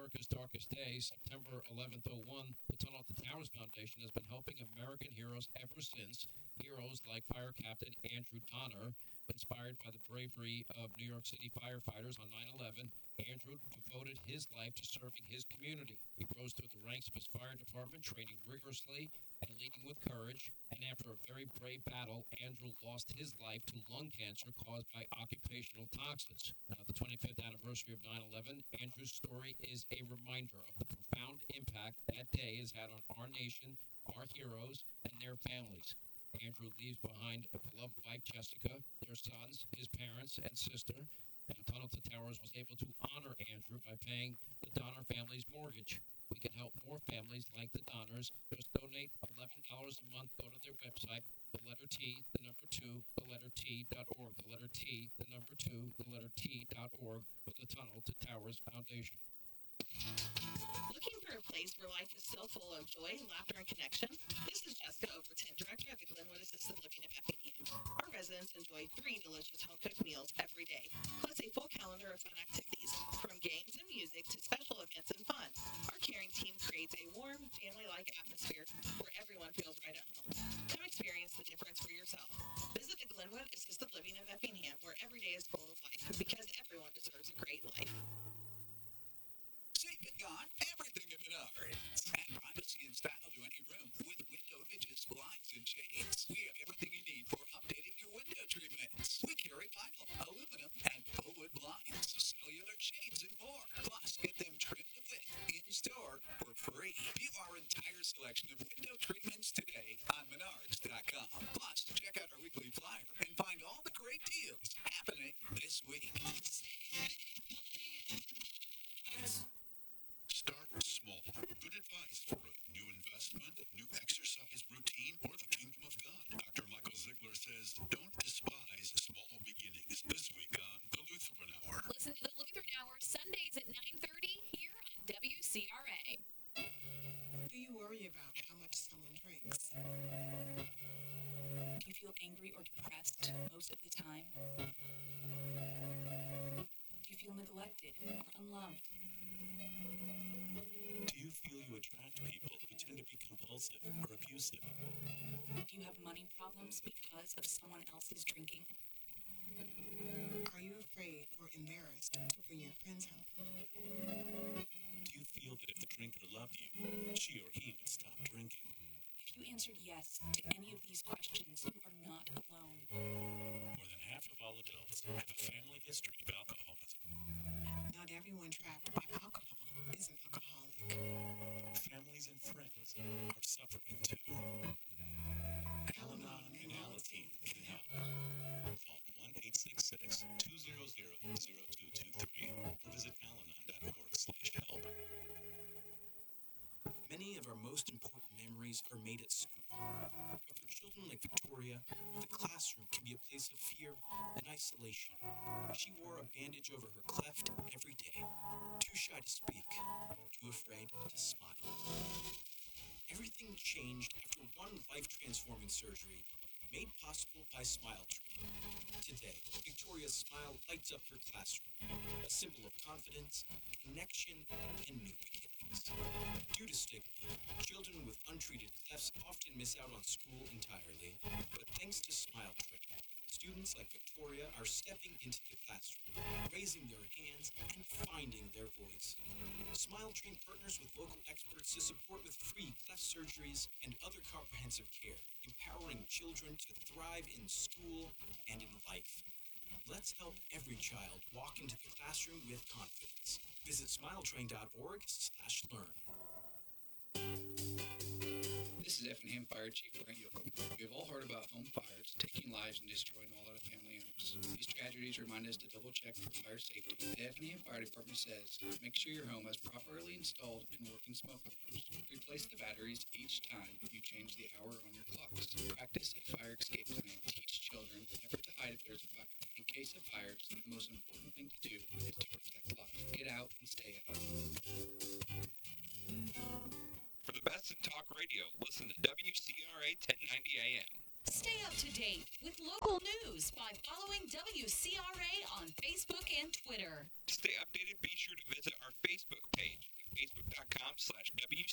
America's darkest day, September 11th, 01, the Tunnel to Towers Foundation has been helping American heroes ever since. Heroes like Fire Captain Andrew Donner, inspired by the bravery of New York City firefighters on 9/11, Andrew devoted his life to serving his community. He rose through the ranks of his fire department, training rigorously and leading with courage. And after a very brave battle, Andrew lost his life to lung cancer caused by occupational toxins. Now, the 25th anniversary of 9/11, Andrew's story is a reminder of the profound impact that day has had on our nation, our heroes, and their families. Andrew leaves behind a beloved wife, Jessica, their sons, his parents, and sister. Now, Tunnel to Towers was able to honor Andrew by paying the Donner family's mortgage. We can help more families like the Donners. Just donate $11 a month. Go to their website, the letter T, the number 2, the letter T.org. The letter T, the number 2, the letter T.org for the Tunnel to Towers Foundation. Looking for a place where life is so full of joy, laughter, and connection? This is Jessica Overton, Director of the Glenwood Assisted Living of Effingham. Our residents enjoy 3 delicious home-cooked meals every day, plus a full calendar of fun activities, from games and music to special events and fun. Our caring team creates a warm, family-like atmosphere where everyone feels right at home. Come experience the difference for yourself. Visit the Glenwood Assisted Living of Effingham, where every day is full of life, because everyone deserves a great life. Save it got everything in Menards. Add privacy and style to any room with window hinges, blinds, and shades. We have everything you need for updating your window treatments. We carry vinyl, aluminum, and full-wood blinds, cellular shades, and more. Plus, get them trimmed to fit in-store for free. View our entire selection of window treatments today on Menards.com. Plus, check out our weekly flyer and find all the great deals happening this week. Start small. Good advice for a new investment, a new exercise routine, or the kingdom of God. Dr. Michael Ziegler says, don't despise small beginnings. This week on the Lutheran Hour. Listen to the Lutheran Hour Sundays at 9:30 here on WCRA. Do you worry about how much someone drinks? Do you feel angry or depressed most of the time? Do you feel neglected or unloved? Do you feel you attract people who tend to be compulsive or abusive? Do you have money problems because of someone else's drinking? Are you afraid or embarrassed to bring your friends home? Do you feel that if the drinker loved you, she or he would stop drinking? If you answered yes to any of these questions, you are not alone. More than half of all adults have a family history of alcoholism. Not everyone trapped by alcohol is an alcoholic. Families and friends are suffering too. Al-Anon and Alateen can help. Call 1-866-200-0223 or visit alanon.org/help. Many of our most important memories are made at school. But for children like Victoria, the classroom can be a place of fear and isolation. She wore a bandage over her cleft every day, too shy to speak, too afraid to smile. Everything changed after one life-transforming surgery made possible by Smile Train. Today, Victoria's smile lights up her classroom, a symbol of confidence, connection, and new beginnings. Due to stigma, children with untreated clefts often miss out on school entirely, but thanks to Smile Train, students like Victoria are stepping into the classroom, raising their hands, and finding their voice. Smile Train partners with local experts to support with free cleft surgeries and other comprehensive care, empowering children to thrive in school and in life. Let's help every child walk into the classroom with confidence. Visit smiletrain.org/learn. This is Effingham Fire Chief Frank Yoakum. We have all heard about home fires taking lives and destroying all that a family owns. These tragedies remind us to double check for fire safety. The Effingham Fire Department says, make sure your home has properly installed and working smoke alarms. Replace the batteries each time you change the hour on your clocks. Practice a fire escape plan. Teach children never to hide if there's a fire. In case of fires, the most important thing to do is to protect life. Get out and stay out. For the best in talk radio, listen to WCRA 1090 AM. Stay up to date with local news by following WCRA on Facebook and Twitter. To stay updated, be sure to visit our Facebook page, Facebook.com/WCRA1019.